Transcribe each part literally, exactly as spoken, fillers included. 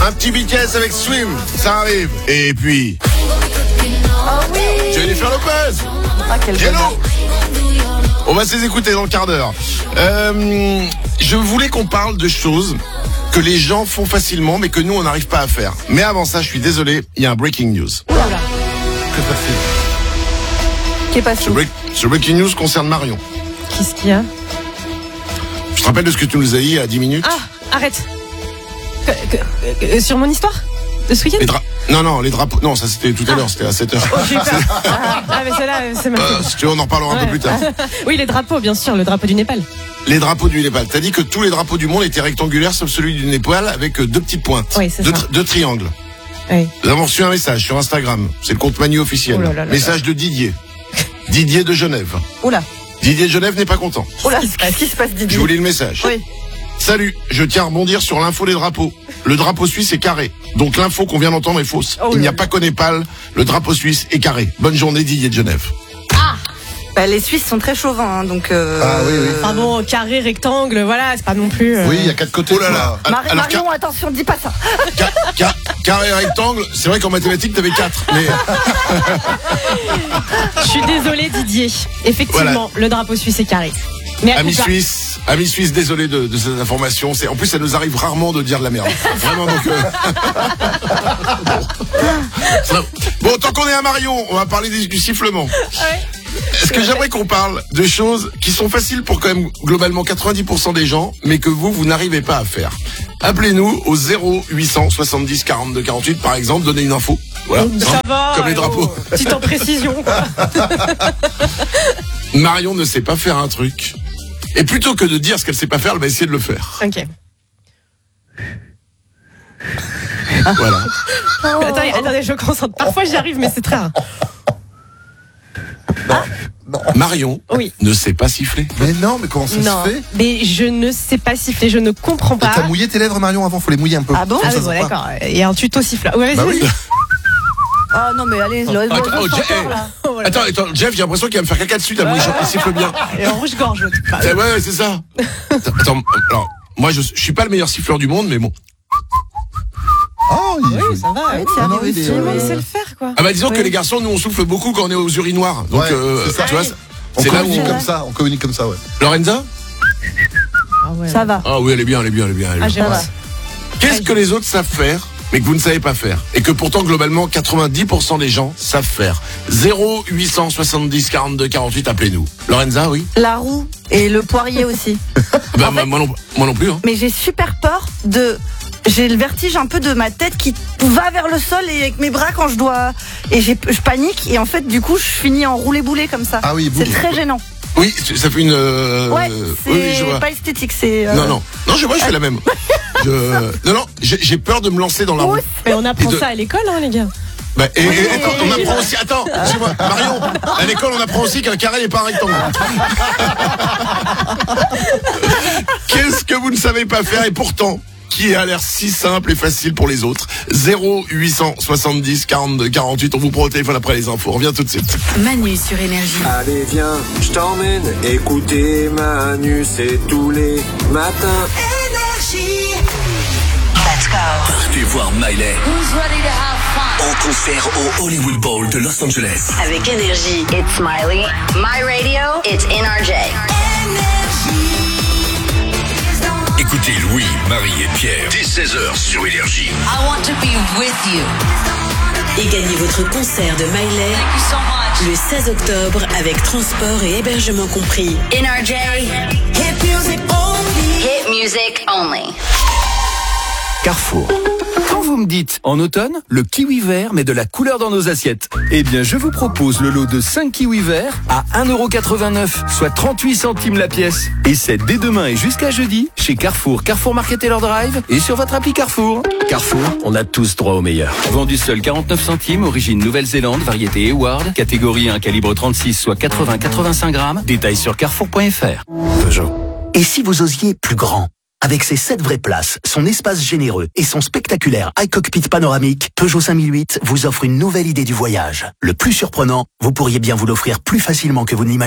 Un petit B T S avec Swim, ça arrive. Et puis... Oh oui. Jennifer Lopez. Ah, quel Hello. bonheur. On va se les écouter dans le quart d'heure. Euh, je voulais qu'on parle de choses que les gens font facilement, mais que nous, on n'arrive pas à faire. Mais avant ça, je suis désolé, il y a un breaking news. Oula là. Que passe-t-il ? Qui est passé? Ce, break, ce breaking news concerne Marion. Qu'est-ce qu'il y a? Je te rappelle de ce que tu nous as dit il y a dix minutes. Ah, arrête. Que, que, que, sur mon histoire de ce week-end? Les dra- Non, non, les drapeaux. Non, ça c'était tout à l'heure, c'était à sept heures. Oh, j'ai eu peur. Ah, ah, mais celle-là, c'est ma Euh, si tu veux, on en reparlera un Ouais. peu plus tard. Oui, les drapeaux, bien sûr, le drapeau du Népal. Les drapeaux du Népal. T'as dit que tous les drapeaux du monde étaient rectangulaires, sauf celui du Népal, avec deux petites pointes. Oui, c'est deux, ça. tri- deux triangles. Oui. Nous avons reçu un message sur Instagram. C'est le compte Manu officiel. Oh là là là Message de Didier. Didier de Genève. Oula. Didier de Genève n'est pas content. Oula, qu'est-ce qui se passe, Didier? Je vous lis le message. Oui. Salut, je tiens à rebondir sur l'info des drapeaux. Le drapeau suisse est carré. Donc l'info qu'on vient d'entendre est fausse. Oh Il n'y a là pas là. qu'au Népal, le drapeau suisse est carré. Bonne journée, Didier de Genève. Bah, les Suisses sont très chauvins, hein, donc. Euh... Ah oui, oui. Enfin bon, carré, rectangle, voilà, c'est pas non plus. euh, Oui, il y a quatre côtés. Oh là là. Mar- Alors, Marion, attention, dis pas ça. Ca- ca- carré rectangle, c'est vrai qu'en mathématiques t'avais quatre, mais Je suis désolée, Didier. Effectivement, le drapeau suisse est carré. Mais à amis coup pas. suisses, amis suisses, désolé de, de cette information. C'est en plus ça nous arrive rarement de dire de la merde. Vraiment donc. Euh... bon. Bon, tant qu'on est à Marion, on va parler du, du sifflement. Ouais. Est-ce que j'aimerais qu'on parle de choses qui sont faciles pour quand même globalement quatre-vingt-dix pour cent des gens, mais que vous, vous n'arrivez pas à faire. Appelez-nous au zéro huit cent soixante-dix quarante-deux quarante-huit par exemple, donnez une info. Voilà. Ça Hein, va. comme les oh, drapeaux. Petite en précision, quoi. Marion ne sait pas faire un truc. Et plutôt que de dire ce qu'elle sait pas faire, elle va essayer de le faire. Ok. Voilà. Attendez, attendez, je concentre. Parfois j'y arrive, mais c'est très rare. Marion Oui. ne sait pas siffler. Mais non, mais comment ça Non, se fait? mais je ne sais pas siffler, je ne comprends Et pas. T'as mouillé tes lèvres, Marion, avant? Faut les mouiller un peu. Ah bon? Ah Ça oui, se bon, voit. d'accord. Il y a un tuto sifflage. Ouais, Bah vas-y, oui. vas-y. Ah non, mais allez, le, Attends, le oh, chanteur, Jeff, là. Oh, voilà. Attends, attends, Jeff, j'ai l'impression qu'il va me faire caca dessus, tellement il chante- il siffle bien. Et en rouge-gorge, l'autre. Enfin, Ouais, ouais, c'est ça. Attends, attends, alors, moi, je, je suis pas le meilleur siffleur du monde, mais bon. Oh, il est oui, joli. ça va. Oui, Oui, tu Ah arrives non, il est, aussi, euh, mais- mais il sait le faire, quoi. Ah bah disons Oui. que les garçons, nous, on souffle beaucoup quand on est aux urinoirs. Donc, Ouais, euh, c'est ça. tu vois, On c'est là où... communique on- comme ça, on communique comme ça, ouais. Lorenza? Ah ouais. Ça va. Ah oui, elle est bien, elle est bien, elle est bien. Elle est Ah, bien. j'aime va. ça. Qu'est-ce que les autres savent faire, mais que vous ne savez pas faire? Et que pourtant, globalement, quatre-vingt-dix pour cent des gens savent faire. zéro huit cent soixante-dix quarante-deux quarante-huit, appelez-nous. Lorenza, oui? La roue et le poirier aussi. Bah, En moi, fait- moi non, moi non plus, hein. Mais j'ai super peur de. J'ai le vertige un peu de ma tête qui va vers le sol et avec mes bras quand je dois. Et j'ai, je panique et en fait, du coup, je finis en roulé-boulé comme ça. Ah oui, C'est boule. très gênant. Oui, ça fait une... euh, Ouais, c'est oui, oui, je vois. pas esthétique, c'est. euh, Non, non. Non, je vois, je fais la même. Je... Non, non, j'ai j'ai peur de me lancer dans la roue. Oui, Mais on apprend Et de- ça à l'école, hein, les gars. Bah, et, et- attends, on apprend aussi... Attends, excuse-moi, Marion, à l'école, on apprend aussi qu'un carré n'est pas un rectangle. Qu'est-ce que vous ne savez pas faire et pourtant qui a l'air si simple et facile pour les autres? Zéro huit cent soixante-dix quarante-deux quarante-huit, on vous prend au téléphone après les infos. On revient tout de suite. Manu sur Énergie. Allez viens, je t'emmène écouter Manu, c'est tous les matins. Let's go. Partez voir Miley Who's ready to have fun? en concert au Hollywood Bowl de Los Angeles. Avec Énergie. It's Smiley. My radio. It's N R J. Écoutez Louis, Marie et Pierre dès seize heures sur Énergie. I want to be with you. Et gagnez votre concert de Miley Thank you so much. le seize octobre avec transport et hébergement compris. N R J. Hit music only. Hit music only. Carrefour. Quand vous me dites en automne, le kiwi vert met de la couleur dans nos assiettes. Eh bien, je vous propose le lot de cinq kiwis verts à un euro quatre-vingt-neuf, soit trente-huit centimes la pièce. Et c'est dès demain et jusqu'à jeudi chez Carrefour, Carrefour Market Taylor Drive et sur votre appli Carrefour. Carrefour, on a tous droit au meilleur. Vendu seul quarante-neuf centimes, origine Nouvelle-Zélande, variété Eward, catégorie un, calibre trente-six, soit quatre-vingts à quatre-vingt-cinq grammes. Détails sur carrefour point f r. Peugeot. Et si vous osiez plus grand? Avec ses sept vraies places, son espace généreux et son spectaculaire iCockpit panoramique, Peugeot cinq mille huit vous offre une nouvelle idée du voyage. Le plus surprenant, vous pourriez bien vous l'offrir plus facilement que vous ne l'imaginez.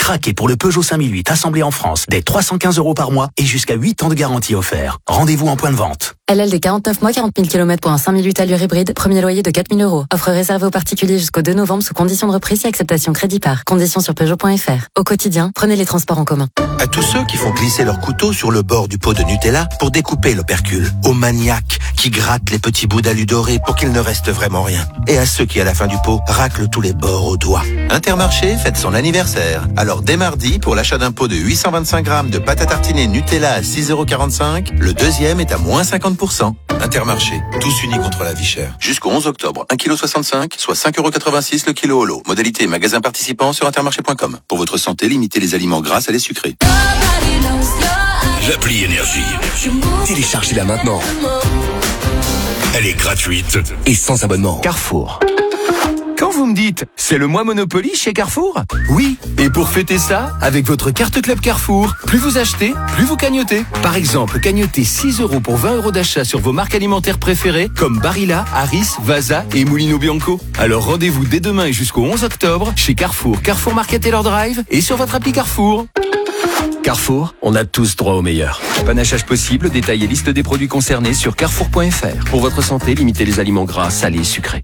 Craquez pour le Peugeot cinq mille huit assemblé en France dès trois cent quinze euros par mois et jusqu'à huit ans de garantie offert. Rendez-vous en point de vente. L L D quarante-neuf mois, quarante mille kilomètres pour un cinq mille huit allure hybride. Premier loyer de quatre mille euros. Offre réservée aux particuliers jusqu'au deux novembre sous conditions de reprise et acceptation crédit par. Conditions sur Peugeot point F R. Au quotidien, prenez les transports en commun. À tous ceux qui font glisser leur couteau sur le bord du pot de Nutella pour découper l'opercule. Aux maniaques qui grattent les petits bouts d'alu doré pour qu'il ne reste vraiment rien. Et à ceux qui, à la fin du pot, raclent tous les bords au doigt. Intermarché fête son anniversaire. Alors dès mardi, pour l'achat d'un pot de huit cent vingt-cinq grammes de pâte à tartiner Nutella à six euros quarante-cinq, le deuxième est à moins cinquante pour cent. Intermarché, tous unis contre la vie chère. Jusqu'au onze octobre, un virgule soixante-cinq kilos, soit cinq euros quatre-vingt-six le kilo au lot. Modalité magasin participant sur intermarché point com. Pour votre santé, limitez les aliments gras à les sucrés. L'appli Énergie. Téléchargez-la maintenant. Elle est gratuite et sans abonnement. Carrefour. Quand vous me dites, c'est le mois Monopoly chez Carrefour? Oui, et pour fêter ça, avec votre carte Club Carrefour, plus vous achetez, plus vous cagnotez. Par exemple, cagnotez six euros pour vingt euros d'achat sur vos marques alimentaires préférées, comme Barilla, Harris, Vasa et Mulino Bianco. Alors rendez-vous dès demain et jusqu'au onze octobre, chez Carrefour, Carrefour Market et leur Drive, et sur votre appli Carrefour. Carrefour, on a tous droit au meilleur. Panachage possible, détail et liste des produits concernés sur carrefour point F R. Pour votre santé, limitez les aliments gras, salés, sucrés.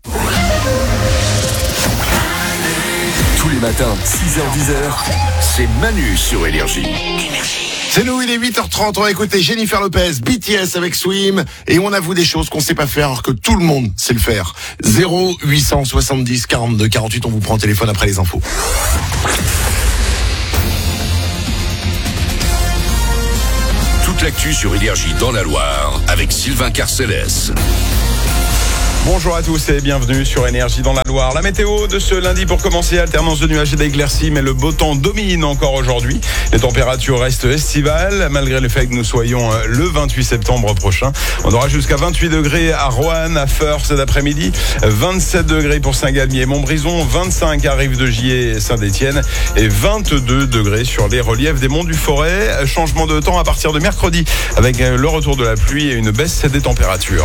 Tous les matins, six heures dix heures, c'est Manu sur Énergie. C'est nous, il est huit heures trente, on va écouter Jennifer Lopez, B T S avec Swim, et on avoue des choses qu'on sait pas faire alors que tout le monde sait le faire. zéro huit cent soixante-dix quarante-deux quarante-huit, on vous prend au téléphone après les infos. Toute l'actu sur Énergie dans la Loire avec Sylvain Carcellès. Bonjour à tous et bienvenue sur Énergie dans la Loire. La météo de ce lundi pour commencer, alternance de nuages et d'éclaircies, mais le beau temps domine encore aujourd'hui. Les températures restent estivales, malgré le fait que nous soyons le vingt-huit septembre prochain. On aura jusqu'à vingt-huit degrés à Roanne, à Feurs cet après-midi, vingt-sept degrés pour Saint-Galmier et Montbrison, vingt-cinq à Rive-de-Gier et Saint-Étienne et vingt-deux degrés sur les reliefs des monts du Forêt. Changement de temps à partir de mercredi avec le retour de la pluie et une baisse des températures.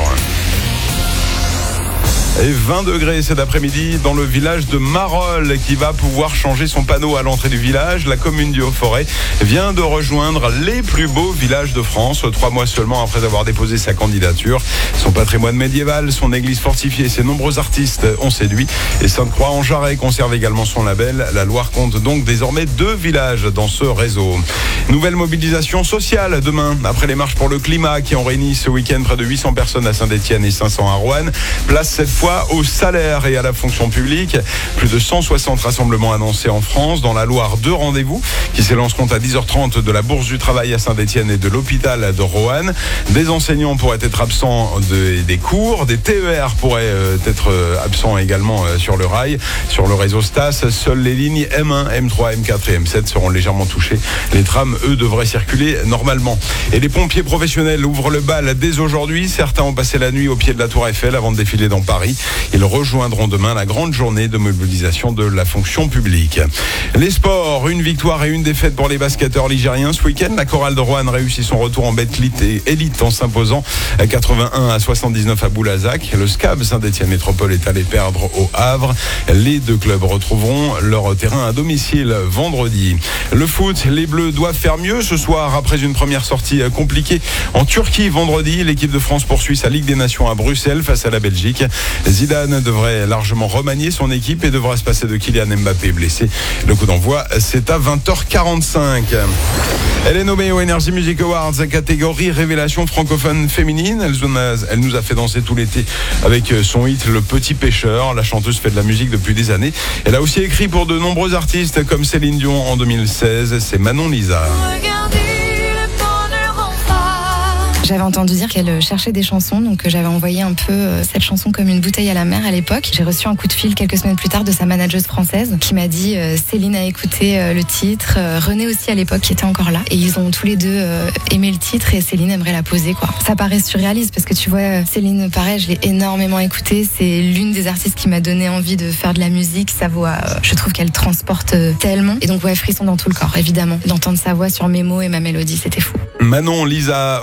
Et vingt degrés cet après-midi dans le village de Marolles qui va pouvoir changer son panneau à l'entrée du village. La commune du Haut-Forêt vient de rejoindre les plus beaux villages de France, trois mois seulement après avoir déposé sa candidature. Son patrimoine médiéval, son église fortifiée, ses nombreux artistes ont séduit. Et Sainte-Croix-en-Jarret conserve également son label. La Loire compte donc désormais deux villages dans ce réseau. Nouvelle mobilisation sociale demain, après les marches pour le climat qui ont réuni ce week-end près de huit cents personnes à Saint-Étienne et cinq cents à Roanne. Place cette fois au salaire et à la fonction publique. Plus de cent soixante rassemblements annoncés en France. Dans la Loire, deux rendez-vous qui s'élanceront à dix heures trente de la Bourse du Travail à Saint-Étienne et de l'hôpital de Roanne. Des enseignants pourraient être absents de, des cours. Des T E R pourraient euh, être absents également euh, sur le rail. Sur le réseau Stas, seules les lignes M un, M trois, M quatre et M sept seront légèrement touchées. Les trams, eux, devraient circuler normalement. Et les pompiers professionnels ouvrent le bal dès aujourd'hui. Certains ont passé la nuit au pied de la Tour Eiffel avant de défiler dans Paris. Ils rejoindront demain la grande journée de mobilisation de la fonction publique. Les sports, une victoire et une défaite pour les basketteurs ligériens ce week-end. La chorale de Roanne réussit son retour en Betclic et élite en s'imposant à quatre-vingt-un à soixante-dix-neuf à Boulazac. Le S C A B Saint-Étienne Métropole est allé perdre au Havre. Les deux clubs retrouveront leur terrain à domicile vendredi. Le foot, les Bleus doivent faire mieux ce soir après une première sortie compliquée en Turquie vendredi. L'équipe de France poursuit sa Ligue des Nations à Bruxelles face à la Belgique. Zidane devrait largement remanier son équipe et devra se passer de Kylian Mbappé blessé. Le coup d'envoi, c'est à vingt heures quarante-cinq. Elle est nommée aux Energy Music Awards catégorie révélation francophone féminine. Elle nous a fait danser tout l'été avec son hit Le Petit Pêcheur. La chanteuse fait de la musique depuis des années. Elle a aussi écrit pour de nombreux artistes comme Céline Dion en deux mille seize. C'est Manon Lisa. J'avais entendu dire qu'elle cherchait des chansons, donc j'avais envoyé un peu cette chanson comme une bouteille à la mer à l'époque. J'ai reçu un coup de fil quelques semaines plus tard de sa manageuse française qui m'a dit euh, Céline a écouté euh, le titre, euh, René aussi à l'époque qui était encore là, et ils ont tous les deux euh, aimé le titre et Céline aimerait la poser quoi. Ça paraît surréaliste parce que tu vois Céline, pareil, je l'ai énormément écoutée, c'est l'une des artistes qui m'a donné envie de faire de la musique. Sa voix, euh, je trouve qu'elle transporte euh, tellement, et donc ouais, frisson dans tout le corps évidemment d'entendre sa voix sur mes mots et ma mélodie, c'était fou. Manon Lisa au micro de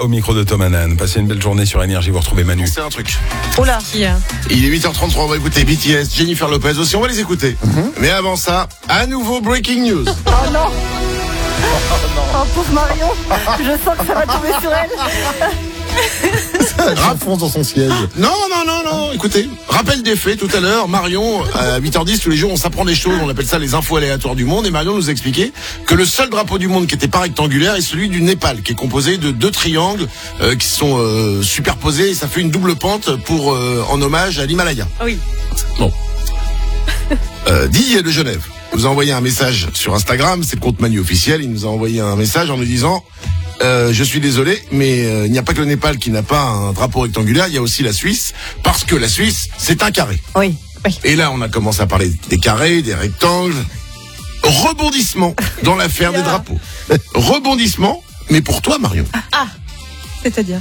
Tom Hanan. Passez une belle journée sur Énergie, vous retrouvez Manu. C'est un truc. Oh là. Il est huit heures trente-trois, on va écouter B T S, Jennifer Lopez aussi, on va les écouter. Mm-hmm. Mais avant ça, à nouveau breaking news. Oh non. Oh pauvre Marion, je sens que ça va tomber sur elle. Elle s'enfonce dans son siège. Non, non, non, non, écoutez, rappel des faits, tout à l'heure, Marion, à huit heures dix, tous les jours, on s'apprend des choses, on appelle ça les infos aléatoires du monde, et Marion nous a expliqué que le seul drapeau du monde qui était pas rectangulaire est celui du Népal, qui est composé de deux triangles euh, qui sont euh, superposés, et ça fait une double pente pour euh, en hommage à l'Himalaya. Oui. Bon. Euh, Didier de Genève nous a envoyé un message sur Instagram, c'est le compte Manu officiel, il nous a envoyé un message en nous disant... Euh, je suis désolé, mais euh, il n'y a pas que le Népal qui n'a pas un drapeau rectangulaire, il y a aussi la Suisse, parce que la Suisse, c'est un carré. Oui. oui. Et là, on a commencé à parler des carrés, des rectangles. Rebondissement dans l'affaire des drapeaux. Rebondissement, mais pour toi, Marion. Ah, c'est-à-dire ?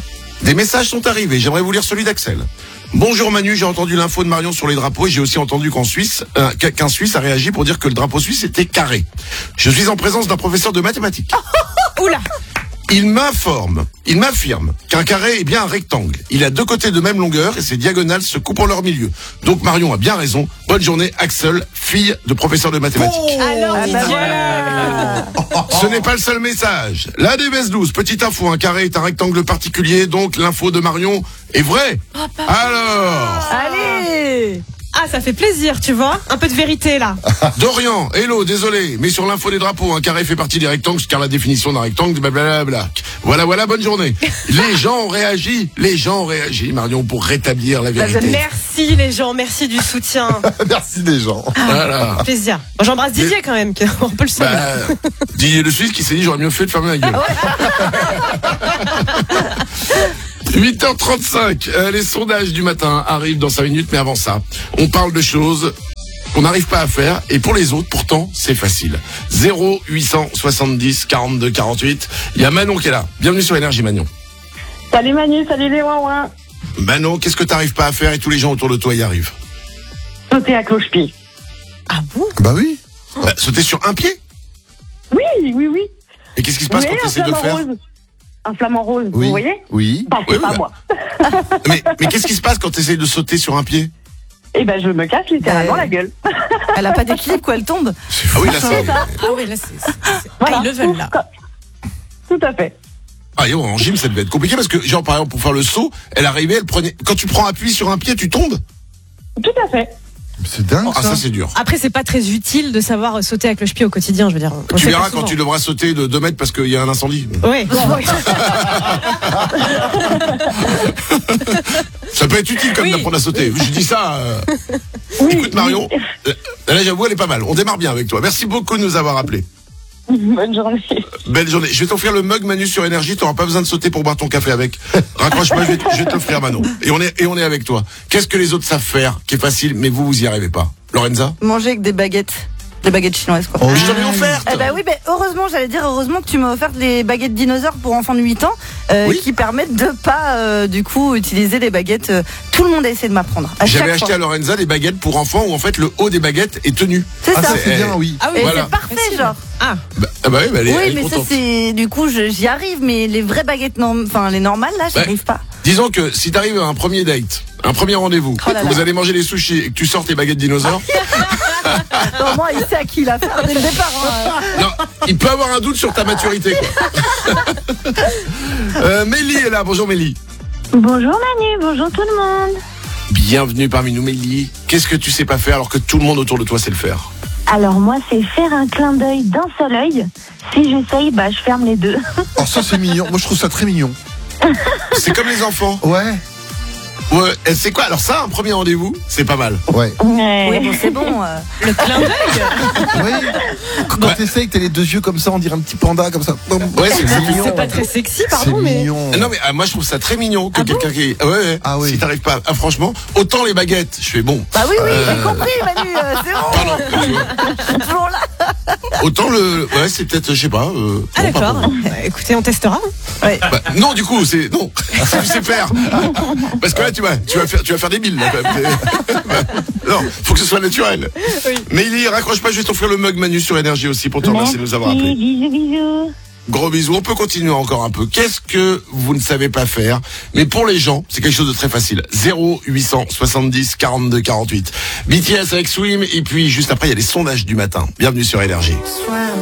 Des messages sont arrivés, j'aimerais vous lire celui d'Axel. Bonjour Manu, j'ai entendu l'info de Marion sur les drapeaux et j'ai aussi entendu qu'en Suisse, euh, qu'un Suisse a réagi pour dire que le drapeau suisse était carré. Je suis en présence d'un professeur de mathématiques. Oula. Il m'informe, il m'affirme qu'un carré est bien un rectangle. Il a deux côtés de même longueur et ses diagonales se coupent en leur milieu. Donc Marion a bien raison. Bonne journée, Axel, fille de professeur de mathématiques. Oh, alors, ah bah voilà. Ce n'est pas le seul message. La D B S douze, petite info, un carré est un rectangle particulier, donc l'info de Marion est vraie. Alors Allez. Ah, ça fait plaisir, tu vois. Un peu de vérité, là. Dorian, hello, désolé, mais sur l'info des drapeaux, un carré fait partie des rectangles, car la définition d'un rectangle, blablabla. Voilà, voilà, bonne journée. Les gens ont réagi, les gens ont réagi, Marion, pour rétablir la vérité. Merci, les gens, merci du soutien. Merci les gens. Voilà. Plaisir. Bon, j'embrasse Didier, quand même, on peut le savoir. Bah, Didier de Suisse qui s'est dit, j'aurais mieux fait de fermer la gueule. huit heures trente-cinq, euh, les sondages du matin arrivent dans cinq minutes, mais avant ça, on parle de choses qu'on n'arrive pas à faire, et pour les autres, pourtant, c'est facile. zéro huit cent soixante-dix quarante-deux quarante-huit, il y a Manon qui est là. Bienvenue sur Énergie, Manon. Salut Manu, salut les ouin-ouin. Manon, qu'est-ce que t'arrives pas à faire et tous les gens autour de toi y arrivent? Sauter à cloche-pied. Ah bon? Bah oui. Bah, sauter sur un pied? Oui, oui, oui. Et qu'est-ce qui se passe Mais quand tu essaies de le faire? rose. Un flamant rose, Oui. vous voyez? Oui. Bah, c'est Oui, pas oui, moi. Mais, mais qu'est-ce qui se passe quand tu essayes de sauter sur un pied? Eh ben, je me casse littéralement Euh, la gueule. Elle a pas d'équilibre, quoi, elle tombe. Ah oui, là, c'est... Ah oui, là, c'est... c'est- c'est Voilà. high level, là. Tout à fait. Ah, yo, en gym, ça devait être compliqué parce que, genre, par exemple, pour faire le saut, elle arrivait, elle prenait... Quand tu prends appui sur un pied, tu tombes? Tout à fait. C'est dingue Ah, ça. ça, c'est dur. Après, c'est pas très utile de savoir sauter à cloche-pied au quotidien, je veux dire. on Tu sait verras pas quand souvent. tu devras sauter de deux mètres parce qu'il y a un incendie. Oui. Ça peut être utile comme Oui. d'apprendre à sauter. Je dis ça. euh, Oui, Écoute, Marion, oui. euh, là, j'avoue, elle est pas mal. On démarre bien avec toi. Merci beaucoup de nous avoir appelés. Bonne journée. Belle journée. Je vais t'offrir le mug Manu sur Énergie. Tu n'auras pas besoin de sauter pour boire ton café avec. Raccroche-moi, je vais, t- je vais t'offrir Manon. Et on est, et on est avec toi. Qu'est-ce que les autres savent faire, qui est facile, mais vous, vous y arrivez pas? Lorenza? Manger avec des baguettes. Des baguettes chinoises, quoi. Oh, Je t'en ai offert. Eh ben oui, ben heureusement, j'allais dire heureusement que tu m'as offert les baguettes dinosaures pour enfants de huit ans, euh, Oui. qui permettent de pas euh, du coup utiliser les baguettes. euh, tout le monde a essayé de m'apprendre. À J'avais chaque acheté fois. à Lorenza des baguettes pour enfants où en fait le haut des baguettes est tenu. C'est Ah, ça. ça c'est Eh, bien, oui. Ah oui, Et Voilà. c'est parfait, genre. Ah, Bah, ah bah oui, bah elle est, Oui, elle est mais ça contente. c'est du coup je- j'y arrive, mais les vraies baguettes norm... enfin les normales là, j'y Ouais. arrive pas. Disons que si t'arrives à un premier date, un premier rendez-vous, Oh là que vous là. allez manger des sushis et que tu sortes les baguettes dinosaures, Non, moi, il sait à qui il a fait dès le départ. hein. non, il peut avoir un doute sur ta maturité, quoi. euh, Mélie est là. Bonjour Mélie. Bonjour Manu, bonjour tout le monde. Bienvenue parmi nous Mélie. Qu'est-ce que tu sais pas faire alors que tout le monde autour de toi sait le faire? Alors moi, c'est faire un clin d'œil d'un seul œil. Si j'essaye, bah, je ferme les deux. Oh, ça c'est mignon. Moi je trouve ça très mignon. C'est comme les enfants. Ouais. Ouais, et c'est quoi? Alors ça, un premier rendez-vous, c'est pas mal. Ouais. Oui, bon, c'est bon. euh. le clin d'œil. Oui. Quand t'essayes, que t'as les deux yeux comme ça, on dirait un petit panda comme ça. Ouais, c'est c'est mignon. C'est pas très sexy, C'est pardon, mais. mignon. Non mais ah, moi je trouve ça très mignon que Ah quelqu'un qui ah ouais, ouais. Ah oui. Si t'arrives pas ah, franchement autant les baguettes je fais bon Bah oui, oui, Euh, j'ai compris, Manu. euh, c'est bon. pardon tu vois. Je suis toujours là. Autant le ouais c'est peut-être je sais pas euh, Ah bon, pas d'accord. pour- Bah, écoutez, on testera. Ouais. Bah, non du coup c'est non tu sais faire parce que là tu vas tu vas faire tu vas faire des billes là, quand même. Bah, non faut que ce soit naturel. Oui. Mais il y raccroche pas je vais t'offrir le mug Manu sur Énergie aussi pour te remercier de nous avoir appelés. Bisous, bisous. Gros bisous. On peut continuer encore un peu. Qu'est-ce que vous ne savez pas faire? Mais pour les gens, c'est quelque chose de très facile. zéro huit cent soixante-dix quarante-deux quarante-huit. B T S avec Swim. Et puis, juste après, il y a les sondages du matin. Bienvenue sur Énergie.